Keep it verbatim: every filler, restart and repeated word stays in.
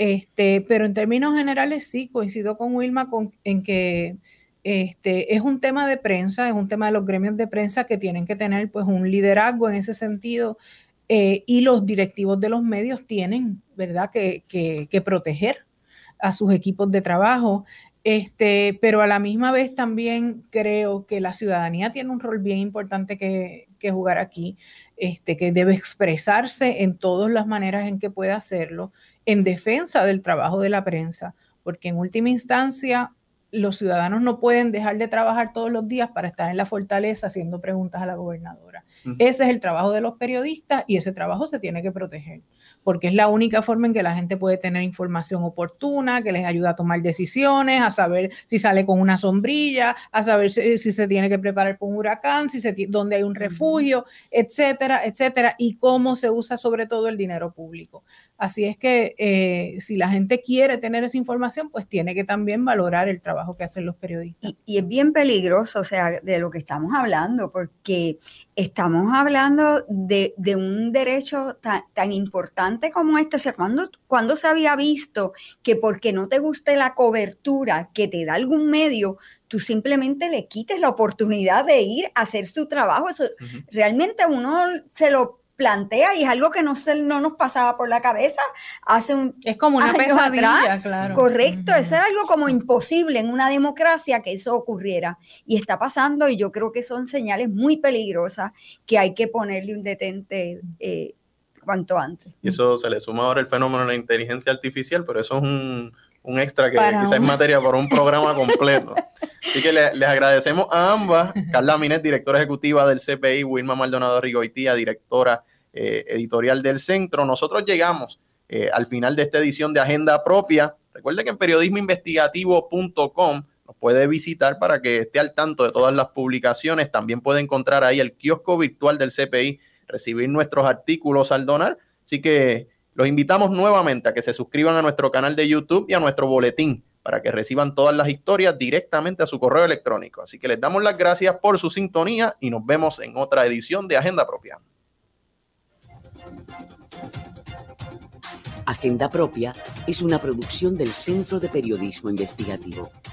Este, pero en términos generales sí, coincido con Wilma con, en que este, es un tema de prensa, es un tema de los gremios de prensa que tienen que tener pues un liderazgo en ese sentido, eh, y los directivos de los medios tienen, ¿verdad?, que, que, que proteger a sus equipos de trabajo. Este, pero a la misma vez también creo que la ciudadanía tiene un rol bien importante que, que jugar aquí, este, que debe expresarse en todas las maneras en que pueda hacerlo, en defensa del trabajo de la prensa, porque en última instancia los ciudadanos no pueden dejar de trabajar todos los días para estar en la fortaleza haciendo preguntas a la gobernadora. Uh-huh. Ese es el trabajo de los periodistas y ese trabajo se tiene que proteger, porque es la única forma en que la gente puede tener información oportuna, que les ayuda a tomar decisiones, a saber si sale con una sombrilla, a saber si, si se tiene que preparar para un huracán, si se, dónde hay un refugio, etcétera, etcétera, y cómo se usa sobre todo el dinero público. Así es que eh, si la gente quiere tener esa información, pues tiene que también valorar el trabajo que hacen los periodistas. Y, y es bien peligroso, o sea, de lo que estamos hablando, porque estamos hablando de, de un derecho tan, tan importante como este. O sea, ¿cuándo, ¿cuándo se había visto que porque no te guste la cobertura que te da algún medio, tú simplemente le quites la oportunidad de ir a hacer su trabajo? Eso uh-huh. Realmente uno se lo plantea y es algo que no, se, no nos pasaba por la cabeza hace un es como una pesadilla, atrás. Claro. Correcto, uh-huh. Eso era algo como imposible en una democracia que eso ocurriera y está pasando, y yo creo que son señales muy peligrosas que hay que ponerle un detente eh, cuanto antes. Y eso se le suma ahora el fenómeno de la inteligencia artificial, pero eso es un, un extra que para quizás un... es materia para un programa completo. Así que le, les agradecemos a ambas, Carla Minet, directora ejecutiva del C P I, Wilma Maldonado Rigoitía, directora eh, editorial del Centro. Nosotros llegamos eh, al final de esta edición de Agenda Propia. Recuerde que en periodismo investigativo punto com nos puede visitar para que esté al tanto de todas las publicaciones. También puede encontrar ahí el kiosco virtual del C P I, recibir nuestros artículos al donar. Así que los invitamos nuevamente a que se suscriban a nuestro canal de YouTube y a nuestro boletín para que reciban todas las historias directamente a su correo electrónico. Así que les damos las gracias por su sintonía y nos vemos en otra edición de Agenda Propia. Agenda Propia es una producción del Centro de Periodismo Investigativo.